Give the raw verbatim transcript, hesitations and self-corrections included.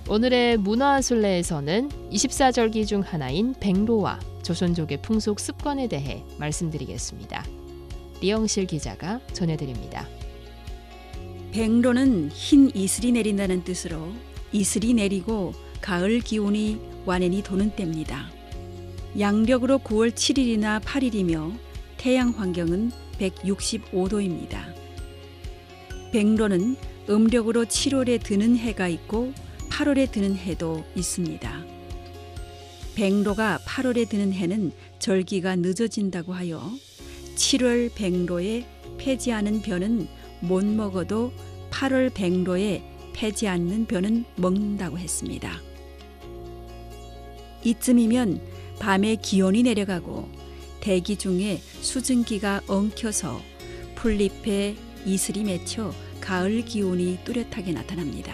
오늘의 문화순례에서는 이십사절기 중 하나인 백로와 조선족의 풍속 습관에 대해 말씀드리겠습니다. 리영실 기자가 전해드립니다. 백로는 흰 이슬이 내린다는 뜻으로 이슬이 내리고 가을 기운이 완연히 도는 때입니다. 양력으로 구월 칠일이나 팔일이며 태양 환경은 백육십오도입니다. 백로는 음력으로 칠월에 드는 해가 있고 팔월에 드는 해도 있습니다. 백로가 팔월에 드는 해는 절기가 늦어진다고 하여 칠월 백로에 패지 않은 벼는 못 먹어도 팔월 백로에 패지 않는 벼는 먹는다고 했습니다. 이쯤이면 밤에 기온이 내려가고 대기 중에 수증기가 엉켜서 풀잎에 이슬이 맺혀 가을 기운이 뚜렷하게 나타납니다.